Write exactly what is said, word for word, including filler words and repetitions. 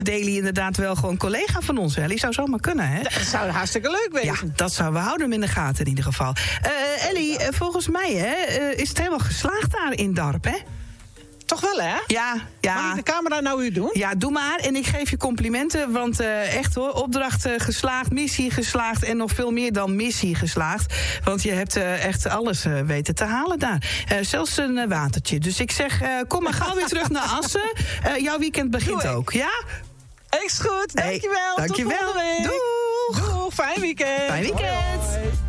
Daily inderdaad wel gewoon collega van ons. Ellie zou zomaar kunnen, hè? Dat zou hartstikke leuk wezen. Ja, dat zou we houden hem in de gaten in ieder geval. Uh, Ellie, uh, volgens mij hè, uh, is het helemaal geslaagd daar in Darp, hè? Toch wel, hè? Ja, ja. Mag ik de camera nou u doen? Ja, doe maar. En ik geef je complimenten, want uh, echt hoor, opdracht uh, geslaagd, missie geslaagd en nog veel meer dan missie geslaagd. Want je hebt uh, echt alles uh, weten te halen daar. Uh, zelfs een uh, watertje. Dus ik zeg, uh, kom maar gauw weer terug naar Assen. Uh, jouw weekend begint ook, ja? Is goed, dankjewel. Hey, dankjewel. Tot volgende week. Doeg. Doeg, fijn weekend. Fijn weekend. Hoi, hoi.